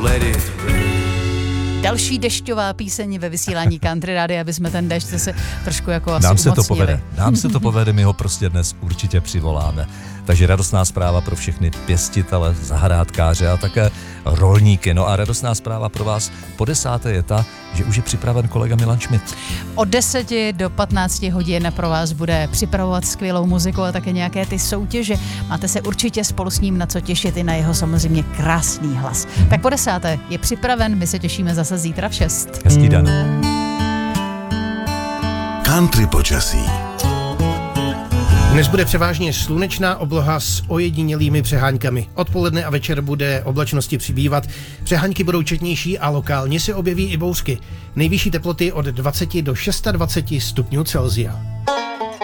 Další dešťová píseň ve vysílání Country Rádia, aby jsme ten dešť zase trošku jako asi Nám se to povede, my ho prostě dnes určitě přivoláme. Takže radostná zpráva pro všechny pěstitele, zahrádkáře a také rolníky. No a radostná zpráva pro vás po 10. je ta, že už je připraven kolega Milan Schmidt. Od 10 do 15 hodin pro vás bude připravovat skvělou muziku a také nějaké ty soutěže. Máte se určitě spolu s ním na co těšit i na jeho samozřejmě krásný hlas. Tak po 10. je připraven, my se těšíme zase zítra v 6. Hezký den. Country počasí. Dnes bude převážně slunečná obloha s ojedinělými přeháňkami. Odpoledne a večer bude oblačnosti přibývat. Přeháňky budou četnější a lokálně se objeví i bouřky. Nejvyšší teploty od 20 do 26 stupňů Celsia.